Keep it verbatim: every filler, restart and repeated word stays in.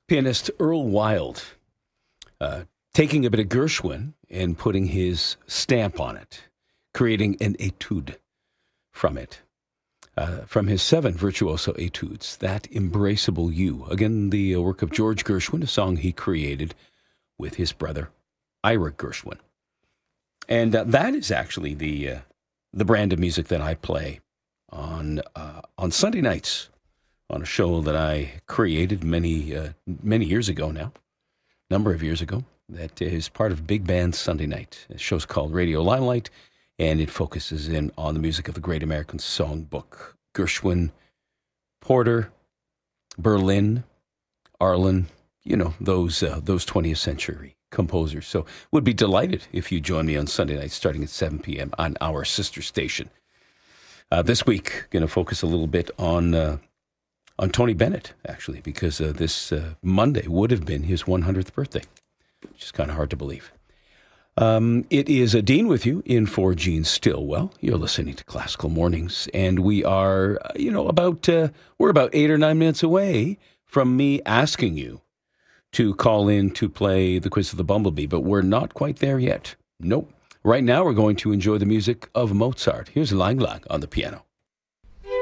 Pianist Earl Wild, uh, taking a bit of Gershwin and putting his stamp on it, creating an etude from it. Uh, from his seven virtuoso etudes, That Embraceable You. Again, the uh, work of George Gershwin, a song he created with his brother, Ira Gershwin. And uh, that is actually the uh, the brand of music that I play on uh, on Sunday nights on a show that I created many uh, many years ago now, number of years ago. That is part of Big Band Sunday Night. The show's called Radio Limelight, and it focuses in on the music of the Great American Songbook. Gershwin, Porter, Berlin, Arlen, you know, those uh, those twentieth century composers. So would be delighted if you join me on Sunday night starting at seven p.m. on our sister station. Uh, this week, going to focus a little bit on uh, on Tony Bennett, actually, because uh, this uh, Monday would have been his one hundredth birthday, which is kind of hard to believe. Um, it is a Dean with you in for Gene Stillwell. You're listening to Classical Mornings, and we are, uh, you know, about uh, we're about eight or nine minutes away from me asking you to call in to play the Quiz of the Bumblebee, but we're not quite there yet. Nope. Right now, we're going to enjoy the music of Mozart. Here's Lang Lang on the piano.